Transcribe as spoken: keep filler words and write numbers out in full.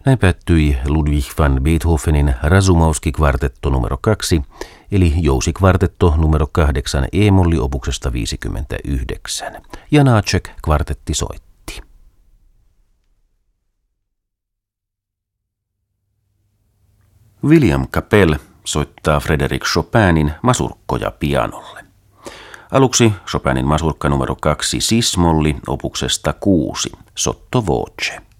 Näin päättyi Ludwig van Beethovenin Razumowski-kvartetto numero kaksi, eli jousikvartetto numero kahdeksan E-molli opuksesta viisikymmentäyhdeksän. Janáček kvartetti soitti. William Capell soittaa Frédéric Chopinin masurkkoja pianolle. Aluksi Chopinin masurkka numero kaksi sis-molli opuksesta kuusi, sotto voce.